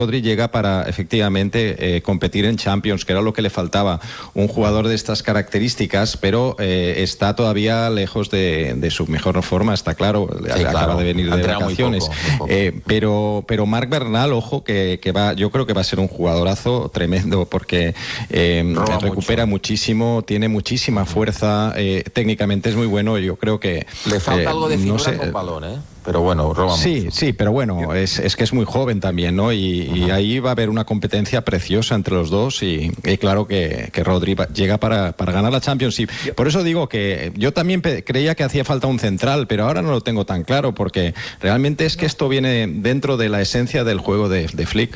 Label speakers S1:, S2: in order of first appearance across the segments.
S1: Rodri llega para efectivamente competir en Champions, que era lo que le faltaba, un jugador de estas características, pero está todavía lejos de su mejor forma, está claro,
S2: sí,
S1: acaba de venir de vacaciones,
S2: muy poco.
S1: Pero Marc Bernal, ojo, que va, yo creo que va a ser un jugadorazo tremendo, porque recupera muchísimo, tiene muchísima fuerza, técnicamente es muy bueno, yo creo que
S2: le falta algo de finura con balón, pero bueno, roba mucho.
S1: Sí, pero bueno, es que es muy joven también, ¿no? Y ahí va a haber una competencia preciosa entre los dos y claro que Rodri llega para ganar la Champions. Y por eso digo que yo también creía que hacía falta un central, pero ahora no lo tengo tan claro, porque realmente es que esto viene dentro de la esencia del juego de Flick.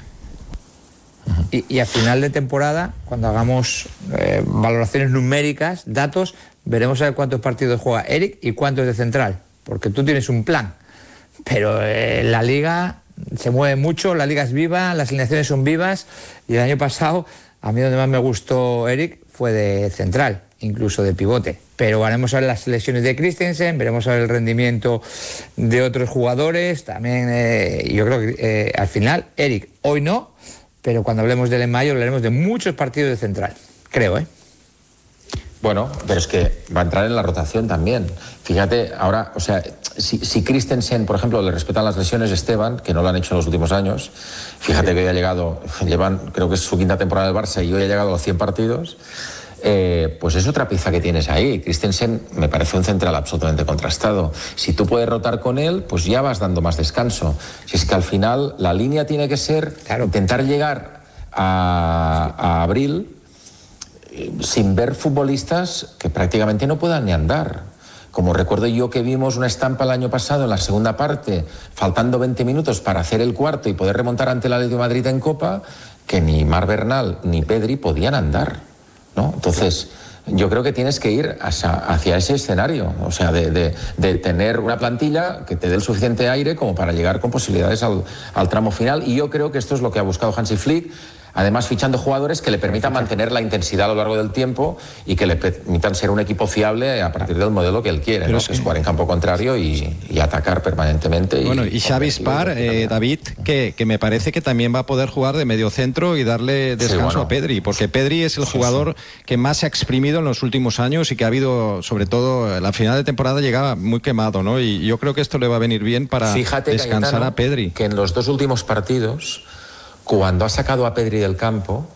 S3: Y a final de temporada, cuando hagamos valoraciones numéricas, datos, veremos a ver cuántos partidos juega Eric y cuántos de central, porque tú tienes un plan. Pero la liga se mueve mucho, la liga es viva, las alineaciones son vivas, y el año pasado a mí donde más me gustó Eric fue de central, incluso de pivote. Pero veremos a ver las lesiones de Christensen, veremos a ver el rendimiento de otros jugadores, también yo creo que al final Eric, hoy no, pero cuando hablemos del en mayo hablaremos de muchos partidos de central, creo,
S2: Bueno, pero es que va a entrar en la rotación también. Fíjate, ahora, o sea, si Christensen, por ejemplo, le respetan las lesiones de Esteban, que no lo han hecho en los últimos años, fíjate que hoy ha llegado, creo que es su quinta temporada del Barça y hoy ha llegado a los 100 partidos, pues es otra pieza que tienes ahí. Christensen me parece un central absolutamente contrastado. Si tú puedes rotar con él, pues ya vas dando más descanso. Si es que al final la línea tiene que ser intentar llegar a abril sin ver futbolistas que prácticamente no puedan ni andar. Como recuerdo yo que vimos una estampa el año pasado en la segunda parte, faltando 20 minutos para hacer el cuarto y poder remontar ante el Atlético de Madrid en Copa, que ni Marc Bernal ni Pedri podían andar, ¿no? Entonces, yo creo que tienes que ir hacia ese escenario, o sea, de tener una plantilla que te dé el suficiente aire como para llegar con posibilidades al tramo final, y yo creo que esto es lo que ha buscado Hansi Flick. Además, fichando jugadores que le permitan mantener la intensidad a lo largo del tiempo y que le permitan ser un equipo fiable a partir del modelo que él quiere, ¿no? Que es jugar en campo contrario y atacar permanentemente.
S1: Bueno, y Xavi Spar, David, que me parece que también va a poder jugar de medio centro y darle descanso a Pedri, porque Pedri es el jugador que más se ha exprimido en los últimos años y que ha habido, sobre todo, la final de temporada llegaba muy quemado, ¿no? Y yo creo que esto le va a venir bien para descansar, Cayetano, a Pedri.
S2: Que en los dos últimos partidos, cuando ha sacado a Pedri del campo,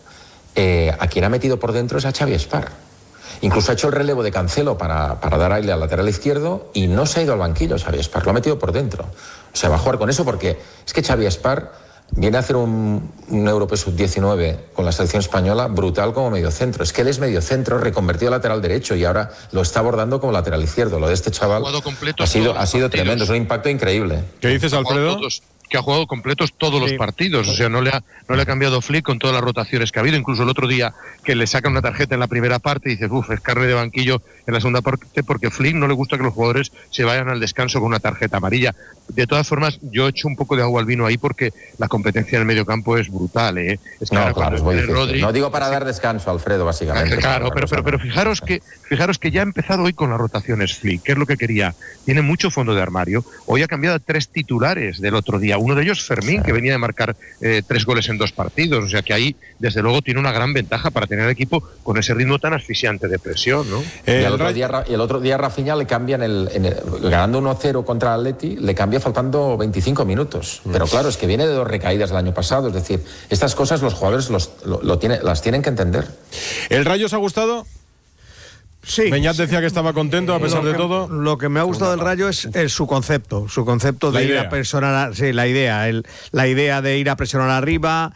S2: a quien ha metido por dentro es a Xavi Spar. Incluso ha hecho el relevo de Cancelo para dar aire al lateral izquierdo y no se ha ido al banquillo Xavi Spar, lo ha metido por dentro. O sea, va a jugar con eso porque es que Xavi Spar viene a hacer un Europeo Sub-19 con la selección española brutal como mediocentro. Es que él es mediocentro reconvertido a lateral derecho y ahora lo está abordando como lateral izquierdo. Lo de este chaval ha sido tremendo, es un impacto increíble.
S4: ¿Qué dices, Alfredo?
S5: Que ha jugado completos todos los partidos, o sea, no le ha cambiado Flick con todas las rotaciones que ha habido. Incluso el otro día que le sacan una tarjeta en la primera parte y dices, es carne de banquillo en la segunda parte, porque Flick no le gusta que los jugadores se vayan al descanso con una tarjeta amarilla. De todas formas, yo echo un poco de agua al vino ahí porque la competencia en el medio campo es brutal, Es que
S2: no, claro, es muy difícil. Rodri, no digo para dar descanso, Alfredo, básicamente.
S5: Claro, pero fijaros que ya ha empezado hoy con las rotaciones Flick, que es lo que quería. Tiene mucho fondo de armario. Hoy ha cambiado a 3 titulares del otro día. Uno de ellos, Fermín, que venía de marcar 3 goles en 2 partidos. O sea que ahí, desde luego, tiene una gran ventaja para tener el equipo con ese ritmo tan asfixiante de presión, ¿no?
S2: Y el otro día Rafinha le cambian ganando 1-0 contra el Atleti, le cambia faltando 25 minutos. Pero claro, es que viene de 2 recaídas el año pasado. Es decir, estas cosas los jugadores las tienen que entender.
S4: ¿El Rayo os ha gustado?
S6: Sí.
S4: Beñat decía que estaba contento a pesar de todo.
S6: Lo que me ha gustado del Rayo es su concepto de ir a presionar, la idea de ir a presionar arriba,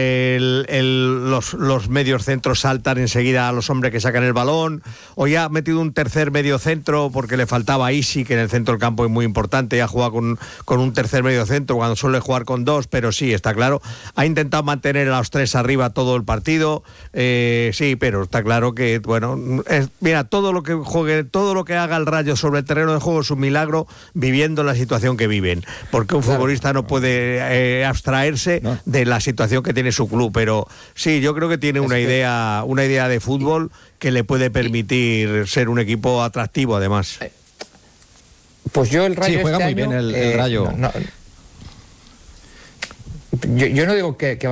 S6: los medios centros saltan enseguida a los hombres que sacan el balón. Hoy ha metido un tercer medio centro porque le faltaba Isi, que en el centro del campo es muy importante, y ha jugado con un tercer medio centro cuando suele jugar con 2, pero sí, está claro, ha intentado mantener a los 3 arriba todo el partido, sí, pero está claro que, bueno, mira, todo lo que juegue, todo lo que haga el Rayo sobre el terreno de juego es un milagro, viviendo la situación que viven, porque un futbolista no puede abstraerse de la situación que tiene su club. Pero sí, yo creo que tiene una idea de fútbol que le puede permitir ser un equipo atractivo, además.
S3: Pues yo el Rayo
S1: juega muy bien el Rayo.
S3: Yo no digo que